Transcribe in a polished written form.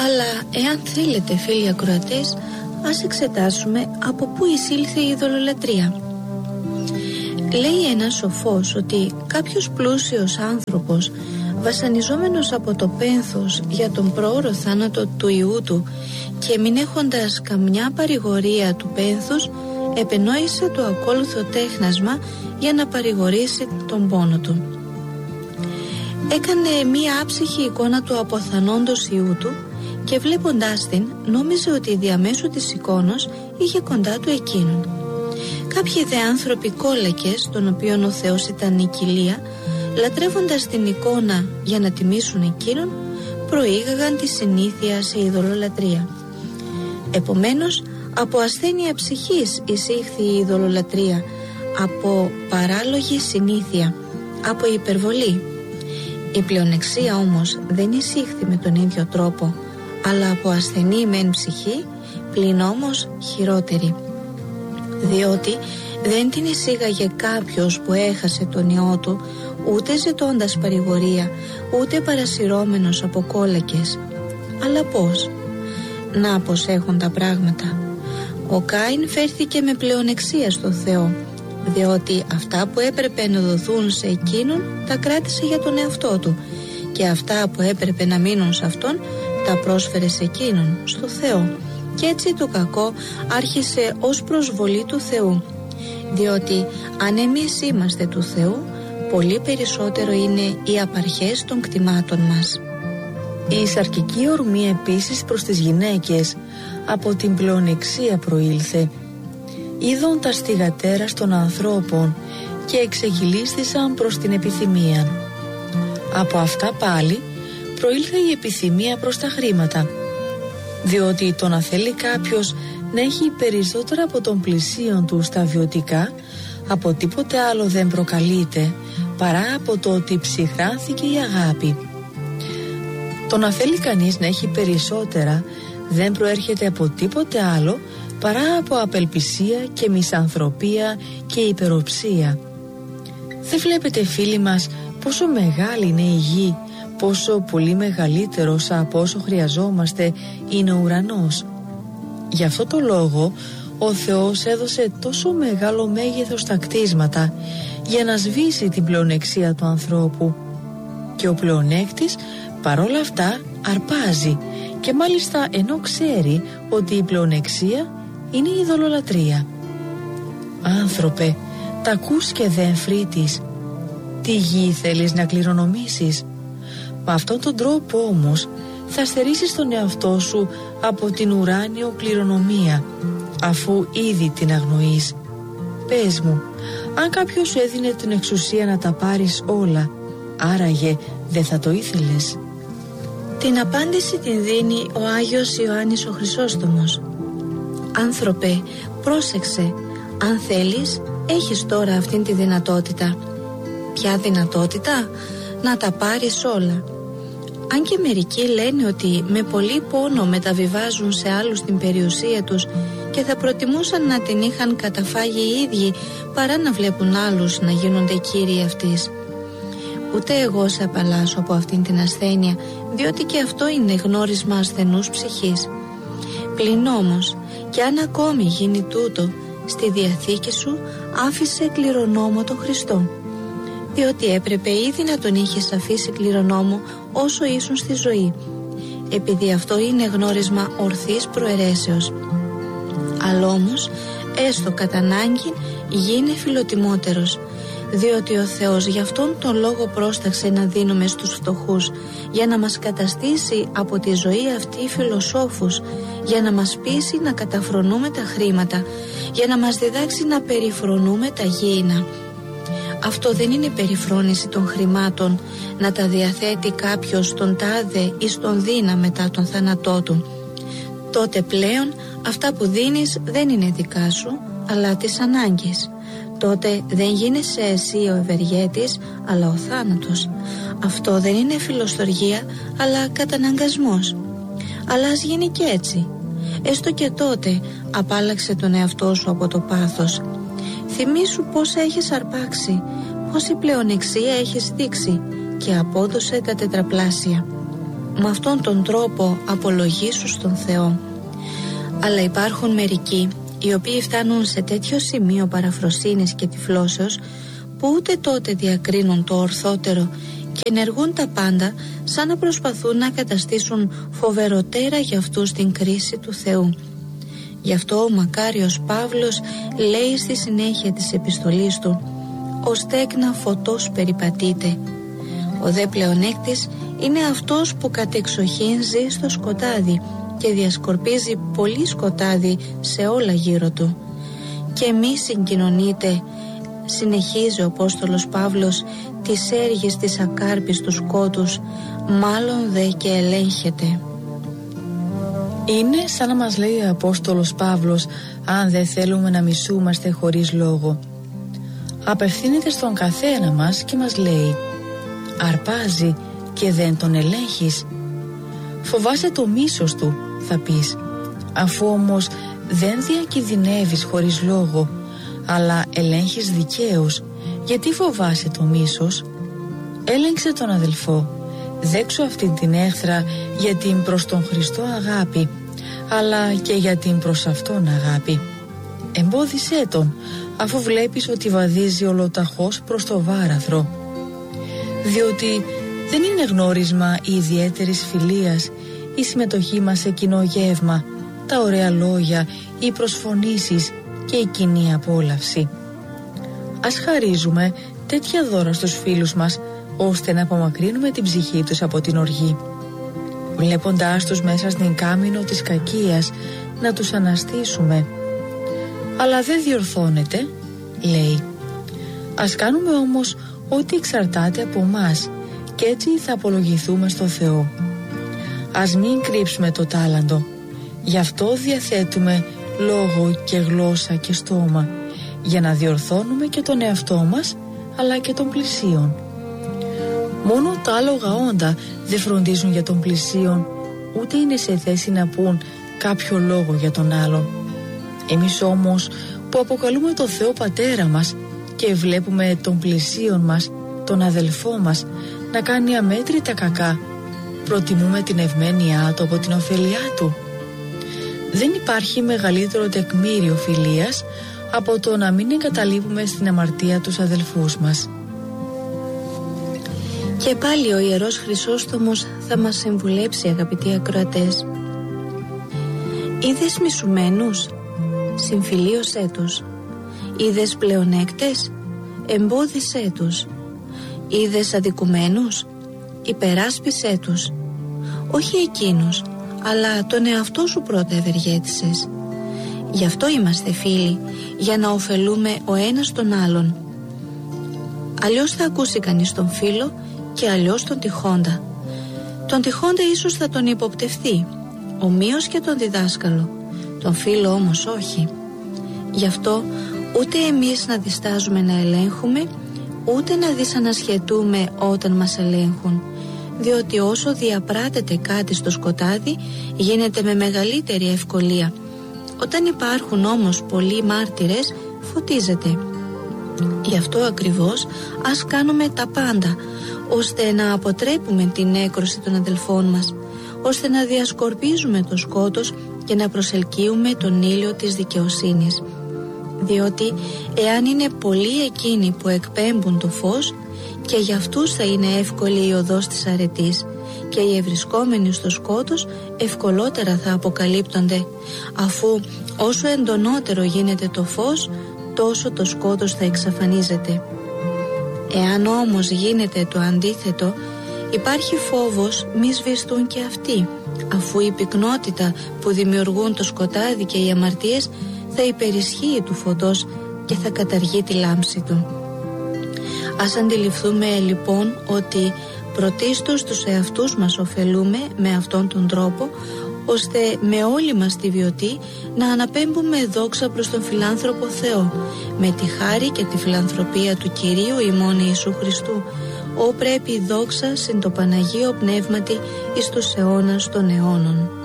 Αλλά εάν θέλετε, φίλοι ακροατές, ας εξετάσουμε από πού εισήλθε η ειδωλολατρία. Λέει ένας σοφός ότι κάποιος πλούσιος άνθρωπος, βασανιζόμενος από το πένθος για τον προώρο θάνατο του ιού του και μην έχοντας καμιά παρηγορία του πένθους, επενόησε το ακόλουθο τέχνασμα για να παρηγορήσει τον πόνο του. Έκανε μία άψυχη εικόνα του αποθανόντος ιού του και βλέποντάς την νόμιζε ότι διαμέσου της εικόνος είχε κοντά του εκείνον. Κάποιοι δε άνθρωποι κόλακες, των οποίων ο Θεός ήταν η κοιλία, λατρεύοντας την εικόνα για να τιμήσουν εκείνον, προήγαγαν τη συνήθεια σε ειδωλολατρία. Επομένως, από ασθένεια ψυχής εισήχθη η ειδωλολατρία, από παράλογη συνήθεια, από υπερβολή. Η πλεονεξία όμως δεν εισήχθη με τον ίδιο τρόπο, αλλά από ασθενή μεν ψυχή, πλην όμως χειρότερη. Διότι δεν την εισήγαγε κάποιος που έχασε τον ιό του, ούτε ζητώντας παρηγορία, ούτε παρασυρώμενος από κόλακες. Αλλά πώς? Να πως έχουν τα πράγματα. Ο Κάιν φέρθηκε με πλεονεξία στο Θεό, διότι αυτά που έπρεπε να δοθούν σε εκείνον τα κράτησε για τον εαυτό του, και αυτά που έπρεπε να μείνουν σε αυτόν τα πρόσφερε σε εκείνον, στο Θεό. Και έτσι το κακό άρχισε ως προσβολή του Θεού, διότι αν εμείς είμαστε του Θεού, πολύ περισσότερο είναι οι απαρχές των κτημάτων μας. Η σαρκική ορμή επίσης προς τις γυναίκες από την πλεονεξία προήλθε. Είδον τα στιγατέρας των ανθρώπων και εξεγυλίστησαν προς την επιθυμία. Από αυτά πάλι προήλθε η επιθυμία προς τα χρήματα, διότι το να θέλει κάποιος να έχει περισσότερα από τον πλησίον του στα βιωτικά, από τίποτε άλλο δεν προκαλείται παρά από το ότι ψυχράνθηκε η αγάπη. Το να θέλει κανείς να έχει περισσότερα δεν προέρχεται από τίποτε άλλο παρά από απελπισία και μισανθρωπία και υπεροψία. Δεν βλέπετε, φίλοι μας, πόσο μεγάλη είναι η γη, πόσο πολύ μεγαλύτερος από όσο χρειαζόμαστε είναι ο ουρανός? Γι' αυτό το λόγο ο Θεός έδωσε τόσο μεγάλο μέγεθος στα κτίσματα για να σβήσει την πλεονεξία του ανθρώπου. Και ο πλεονέκτης παρόλα αυτά αρπάζει, και μάλιστα ενώ ξέρει ότι η πλεονεξία είναι η ειδωλολατρία. Άνθρωπε, τα ακούς και δεν φρύτης? Τι γη θέλεις να κληρονομήσεις? Με αυτόν τον τρόπο όμως θα στερήσεις τον εαυτό σου από την ουράνιο κληρονομία, αφού ήδη την αγνοείς. Πες μου, αν κάποιος σου έδινε την εξουσία να τα πάρεις όλα, άραγε δεν θα το ήθελες? Την απάντηση την δίνει ο Άγιος Ιωάννης ο Χρυσόστομος. Άνθρωπε, πρόσεξε, αν θέλεις, έχεις τώρα αυτήν τη δυνατότητα. Ποια δυνατότητα? Να τα πάρεις όλα. Αν και μερικοί λένε ότι με πολύ πόνο μεταβιβάζουν σε άλλους την περιουσία τους και θα προτιμούσαν να την είχαν καταφάγει οι ίδιοι παρά να βλέπουν άλλους να γίνονται κύριοι αυτής. Ούτε εγώ σε απαλλάσσω από αυτήν την ασθένεια, διότι και αυτό είναι γνώρισμα ασθενούς ψυχής. Πλην όμως, κι αν ακόμη γίνει τούτο, στη Διαθήκη σου άφησε κληρονόμο τον Χριστό, διότι έπρεπε ήδη να τον είχες αφήσει κληρονόμο όσο ήσουν στη ζωή, επειδή αυτό είναι γνώρισμα ορθής προαιρέσεως. Αλλά όμως, έστω κατά ανάγκη, γίνε φιλοτιμότερος, διότι ο Θεός γι' αυτόν τον λόγο πρόσταξε να δίνουμε στους φτωχούς, για να μας καταστήσει από τη ζωή αυτή φιλοσόφους, για να μας πείσει να καταφρονούμε τα χρήματα, για να μας διδάξει να περιφρονούμε τα γήινα. Αυτό δεν είναι περιφρόνηση των χρημάτων, να τα διαθέτει κάποιος στον τάδε ή στον δίνα μετά τον θάνατό του. Τότε πλέον αυτά που δίνεις δεν είναι δικά σου, αλλά της ανάγκης. Τότε δεν γίνεσαι εσύ ο ευεργέτης, αλλά ο θάνατος. Αυτό δεν είναι φιλοστοργία, αλλά καταναγκασμός. Αλλά ας γίνει και έτσι. Έστω και τότε απάλλαξε τον εαυτό σου από το πάθος. Θυμήσου πόσα έχεις αρπάξει, πόση πλεονεξία έχεις δείξει, και απόδωσε τα τετραπλάσια. με αυτόν τον τρόπο απολογήσου στον Θεό. Αλλά υπάρχουν μερικοί οι οποίοι φτάνουν σε τέτοιο σημείο παραφροσύνης και τυφλώσεως που ούτε τότε διακρίνουν το ορθότερο και ενεργούν τα πάντα σαν να προσπαθούν να καταστήσουν φοβεροτέρα για αυτούς την κρίση του Θεού. Γι' αυτό ο μακάριος Παύλος λέει στη συνέχεια της επιστολής του: «Ο στέκνα φωτός περιπατείται». Ο δε πλεονέκτης είναι αυτός που κατεξοχήν ζει στο σκοτάδι και διασκορπίζει πολύ σκοτάδι σε όλα γύρω του. «Και μη συγκοινωνείτε», συνεχίζει ο Απόστολος Παύλος, «τις έργες της ακάρπης του σκότους, μάλλον δε και ελέγχεται». Είναι σαν να μας λέει ο Απόστολος Παύλος, αν δεν θέλουμε να μισούμαστε χωρίς λόγο. Απευθύνεται στον καθένα μας και μας λέει: αρπάζει και δεν τον ελέγχεις. Φοβάσαι το μίσος του, θα πεις, αφού όμως δεν διακινδυνεύεις χωρίς λόγο, αλλά ελέγχεις δικαίως. Γιατί φοβάσαι το μίσος? Έλεγξε τον αδελφό, δέξου αυτήν την έχθρα για την προς τον Χριστό αγάπη, αλλά και για την προς αυτόν αγάπη. Εμπόδισέ τον, αφού βλέπεις ότι βαδίζει ολοταχώς προς το βάραθρο. Διότι δεν είναι γνώρισμα ιδιαίτερης φιλίας η συμμετοχή μας σε κοινό γεύμα, τα ωραία λόγια, οι προσφωνήσεις και η κοινή απόλαυση. Ας χαρίζουμε τέτοια δώρα στους φίλους μας, ώστε να απομακρύνουμε την ψυχή τους από την οργή. Βλέποντάς τους μέσα στην κάμινο της κακίας, να τους αναστήσουμε. Αλλά δεν διορθώνεται, λέει. Ας κάνουμε όμως ό,τι εξαρτάται από μας και έτσι θα απολογηθούμε στο Θεό. Ας μην κρύψουμε το τάλαντο. Γι' αυτό διαθέτουμε λόγο και γλώσσα και στόμα, για να διορθώνουμε και τον εαυτό μας, αλλά και τον πλησίον. Μόνο τα άλογα όντα δεν φροντίζουν για τον πλησίον, ούτε είναι σε θέση να πούν κάποιο λόγο για τον άλλον. Εμείς όμως που αποκαλούμε τον Θεό Πατέρα μας και βλέπουμε τον πλησίον μας, τον αδελφό μας, να κάνει αμέτρητα κακά, προτιμούμε την ευμένειά του από την ωφελιά του. Δεν υπάρχει μεγαλύτερο τεκμήριο φιλίας από το να μην εγκαταλείπουμε στην αμαρτία τους αδελφούς μας. Και πάλι ο Ιερός Χρυσόστομος θα μας συμβουλέψει, αγαπητοί ακροατές. Είδες μισουμένους, συμφιλίωσέ τους. Είδες πλεονέκτες, εμπόδισέ τους. Είδες αδικουμένους, υπεράσπισέ τους. Όχι εκείνους, αλλά τον εαυτό σου πρώτα ευεργέτησες. Γι' αυτό είμαστε φίλοι, για να ωφελούμε ο ένας τον άλλον. Αλλιώς θα ακούσει κανείς τον φίλο και αλλιώς τον τυχόντα. Τον τυχόντα ίσως θα τον υποπτευθεί, ομοίως και τον διδάσκαλο, τον φίλο όμως όχι. Γι' αυτό ούτε εμείς να διστάζουμε να ελέγχουμε, ούτε να δυσανασχετούμε όταν μας ελέγχουν, διότι όσο διαπράτεται κάτι στο σκοτάδι γίνεται με μεγαλύτερη ευκολία. Όταν υπάρχουν όμως πολλοί μάρτυρες, φωτίζεται. Γι' αυτό ακριβώς ας κάνουμε τα πάντα, ώστε να αποτρέπουμε την νέκρωση των αδελφών μας, ώστε να διασκορπίζουμε το σκότος και να προσελκύουμε τον ήλιο της δικαιοσύνης. Διότι εάν είναι πολλοί εκείνοι που εκπέμπουν το φως, και για αυτούς θα είναι εύκολη η οδός της αρετής, και οι ευρισκόμενοι στο σκότος ευκολότερα θα αποκαλύπτονται, αφού όσο εντονότερο γίνεται το φως, τόσο το σκότος θα εξαφανίζεται. Εάν όμως γίνεται το αντίθετο, υπάρχει φόβος μη σβηστούν και αυτοί, αφού η πυκνότητα που δημιουργούν το σκοτάδι και οι αμαρτίες θα υπερισχύει του φωτός και θα καταργεί τη λάμψη του. Ας αντιληφθούμε λοιπόν ότι πρωτίστως τους εαυτούς μας ωφελούμε με αυτόν τον τρόπο, ώστε με όλη μας τη βιωτή να αναπέμπουμε δόξα προς τον φιλάνθρωπο Θεό, με τη χάρη και τη φιλανθρωπία του Κυρίου ημών Ιησού Χριστού, ό πρέπει δόξα συν το Παναγίο Πνεύματι εις τους αιώνας των αιώνων.